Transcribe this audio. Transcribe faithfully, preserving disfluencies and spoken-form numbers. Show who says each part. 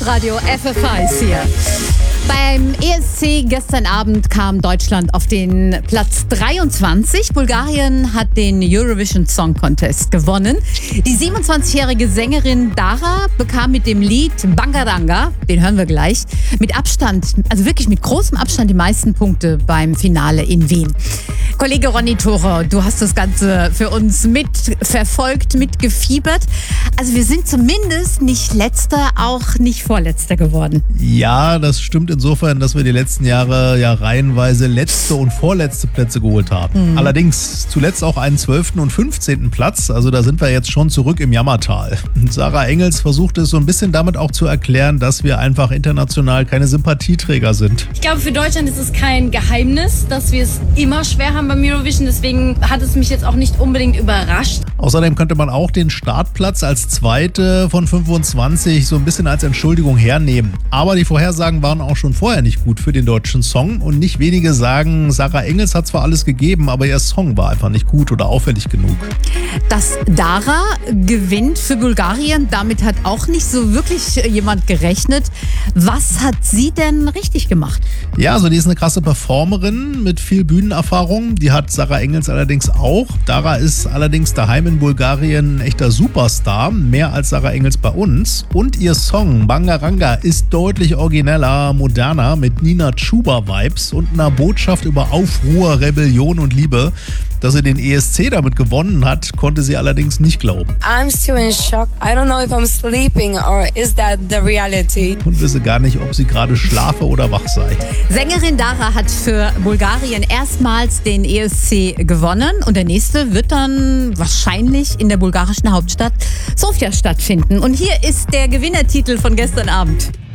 Speaker 1: Hitradio F F H ist hier. Beim E S C gestern Abend kam Deutschland auf den Platz dreiundzwanzig. Bulgarien hat den Eurovision Song Contest gewonnen. Die siebenundzwanzigjährige Sängerin Dara bekam mit dem Lied Bangaranga, den hören wir gleich, mit Abstand, also wirklich mit großem Abstand die meisten Punkte beim Finale in Wien. Kollege Ronny Thore, du hast das Ganze für uns mitverfolgt, mitgefiebert. Also wir sind zumindest nicht Letzter, auch nicht Vorletzter geworden.
Speaker 2: Ja, das stimmt insofern, dass wir die letzten Jahre ja reihenweise letzte und vorletzte Plätze geholt haben. Mhm. Allerdings zuletzt auch einen zwölften und fünfzehnten Platz. Also da sind wir jetzt schon zurück im Jammertal. Sarah Engels versucht es so ein bisschen damit auch zu erklären, dass wir einfach international keine Sympathieträger sind.
Speaker 3: Ich glaube, für Deutschland ist es kein Geheimnis, dass wir es immer schwer haben beim Eurovision. Deswegen hat es mich jetzt auch nicht unbedingt überrascht.
Speaker 2: Außerdem könnte man auch den Startplatz als zweite von fünfundzwanzig so ein bisschen als Entschuldigung hernehmen. Aber die Vorhersagen waren auch schon vorher nicht gut für den deutschen Song. Und nicht wenige sagen, Sarah Engels hat zwar alles gegeben, aber ihr Song war einfach nicht gut oder auffällig genug.
Speaker 1: Dass Dara gewinnt für Bulgarien, damit hat auch nicht so wirklich jemand gerechnet. Was hat sie denn richtig gemacht?
Speaker 2: Ja, also die ist eine krasse Performerin mit viel Bühnenerfahrung. Die hat Sarah Engels allerdings auch. Dara ist allerdings daheim in Bulgarien ein echter Superstar, mehr als Sarah Engels bei uns. Und ihr Song Bangaranga ist deutlich origineller, moderner, mit Nina Chuba-Vibes und einer Botschaft über Aufruhr, Rebellion und Liebe. Dass sie den E S C damit gewonnen hat, konnte sie allerdings nicht glauben.
Speaker 4: I'm still in shock. I don't know if I'm sleeping or is that the reality?
Speaker 2: Und wisse gar nicht, ob sie gerade schlafe oder wach sei.
Speaker 1: Sängerin Dara hat für Bulgarien erstmals den E S C gewonnen und der nächste wird dann wahrscheinlich in der bulgarischen Hauptstadt Sofia stattfinden. Und hier ist der Gewinnertitel von gestern Abend.